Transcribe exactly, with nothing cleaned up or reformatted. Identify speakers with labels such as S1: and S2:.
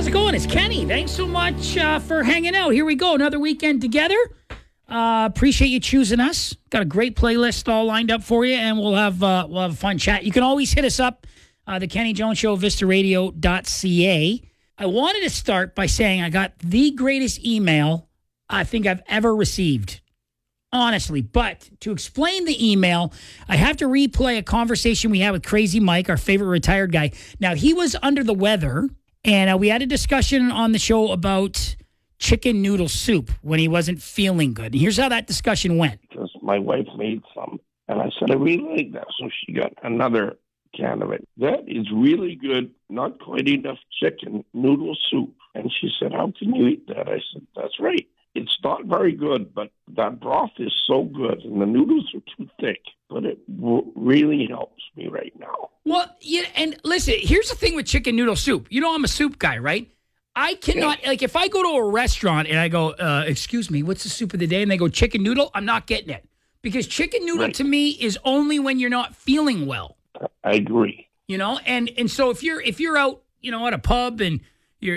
S1: How's it going? It's Kenny. Thanks so much uh, for hanging out. Here we go. Another weekend together. Uh, appreciate you choosing us. Got a great playlist all lined up for you, and we'll have uh, we'll have a fun chat. You can always hit us up, uh, the Kenny Jones Show, vista radio dot c a. I wanted to start by saying I got the greatest email I think I've ever received, honestly. But to explain the email, I have to replay a conversation we had with Crazy Mike, our favorite retired guy. Now, he was under the weather, and uh, we had a discussion on the show about chicken noodle soup when he wasn't feeling good. And here's how that discussion went.
S2: Because my wife made some, and I said, I really like that. So she got another can of it. That is really good, not quite enough chicken noodle soup. And she said, how can you eat that? I said, that's right. It's not very good, but that broth is so good, and the noodles are too thick, but it w- really helps me right now.
S1: Well, yeah, and listen, here's the thing with chicken noodle soup. You know I'm a soup guy, right? I cannot, yeah. like, if I go to a restaurant and I go, uh, excuse me, what's the soup of the day? And they go chicken noodle, I'm not getting it. Because chicken noodle
S2: right.
S1: to me is only when you're not feeling well.
S2: I agree.
S1: You know, and and so if you're if you're out, you know, at a pub and